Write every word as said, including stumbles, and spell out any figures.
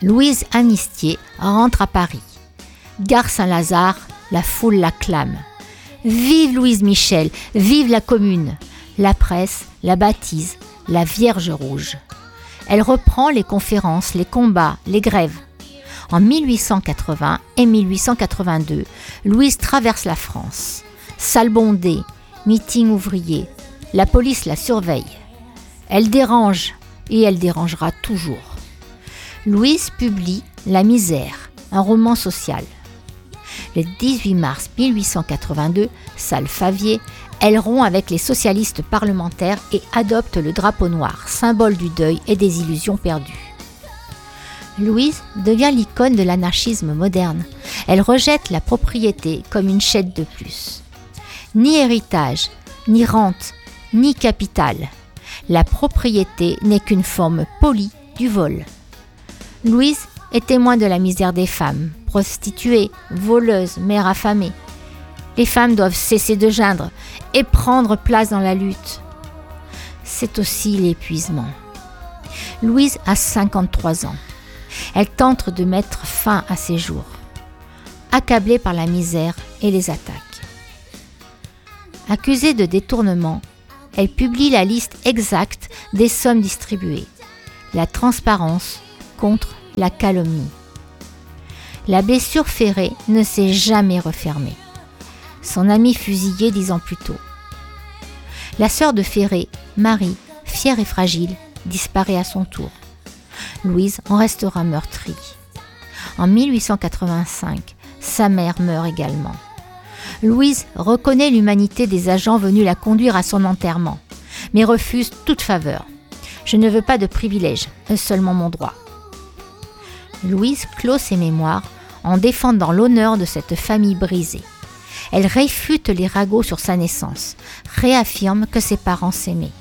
Louise Anistier rentre à Paris. Gare Saint-Lazare, la foule l'acclame. Vive Louise Michel, vive la Commune. La presse la baptise la Vierge Rouge. Elle reprend les conférences, les combats, les grèves. En mille huit cent quatre-vingts et mille huit cent quatre-vingt-deux, Louise traverse la France. Salle bondée, meeting ouvrier, la police la surveille. Elle dérange et elle dérangera toujours. Louise publie La misère, un roman social. Le dix-huit mars mille huit cent quatre-vingt-deux, salle Favier, elle rompt avec les socialistes parlementaires et adopte le drapeau noir, symbole du deuil et des illusions perdues. Louise devient l'icône de l'anarchisme moderne. Elle rejette la propriété comme une chaîne de plus. Ni héritage, ni rente, ni capital. La propriété n'est qu'une forme polie du vol. Louise est témoin de la misère des femmes, prostituées, voleuses, mères affamées. Les femmes doivent cesser de geindre et prendre place dans la lutte. C'est aussi l'épuisement. Louise a cinquante-trois ans. Elle tente de mettre fin à ses jours, accablée par la misère et les attaques. Accusée de détournement, elle publie la liste exacte des sommes distribuées. La transparence contre la calomnie. La blessure ferrée ne s'est jamais refermée. Son amie fusillée dix ans plus tôt. La sœur de Ferré, Marie, fière et fragile, disparaît à son tour. Louise en restera meurtrie. En mille huit cent quatre-vingt-cinq, sa mère meurt également. Louise reconnaît l'humanité des agents venus la conduire à son enterrement, mais refuse toute faveur. Je ne veux pas de privilèges, seulement mon droit. Louise clôt ses mémoires en défendant l'honneur de cette famille brisée. Elle réfute les ragots sur sa naissance, réaffirme que ses parents s'aimaient.